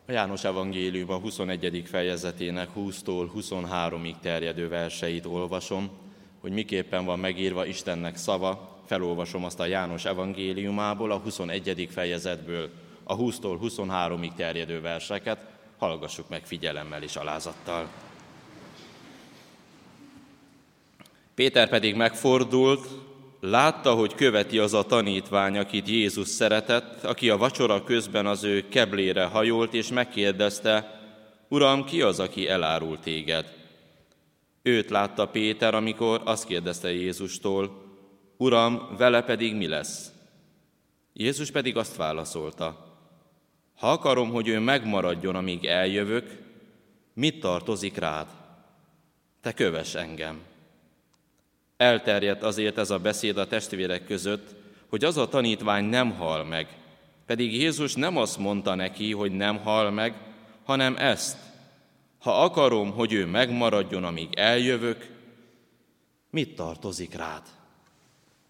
A János evangélium a 21. fejezetének 20-tól 23-ig terjedő verseit olvasom, hogy miképpen van megírva Istennek szava. Felolvasom azt a János evangéliumából, a 21. fejezetből a 20-tól 23-ig terjedő verseket. Hallgassuk meg figyelemmel és alázattal. Péter pedig megfordult, látta, hogy követi az a tanítvány, akit Jézus szeretett, aki a vacsora közben az ő keblére hajolt, és megkérdezte: Uram, ki az, aki elárul téged? Őt látta Péter, amikor azt kérdezte Jézustól: Uram, vele pedig mi lesz? Jézus pedig azt válaszolta: Ha akarom, hogy ő megmaradjon, amíg eljövök, mit tartozik rád? Te kövess engem. Elterjedt azért ez a beszéd a testvérek között, hogy az a tanítvány nem hal meg. Pedig Jézus nem azt mondta neki, hogy nem hal meg, hanem ezt: ha akarom, hogy ő megmaradjon, amíg eljövök, mit tartozik rád?